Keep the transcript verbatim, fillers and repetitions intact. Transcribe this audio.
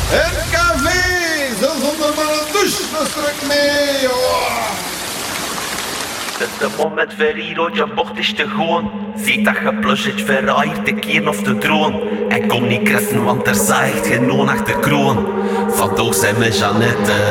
R K V, zelfs onder mijn douche, dat strekt mee. Oh. Het is de moment voor hier, je bocht is te gewoon. Ziet dat je plusje verraait te keren of te droon. En kon niet kressen, want er zaagt geen noon achter kroon. Vandaag zijn we Jeannette.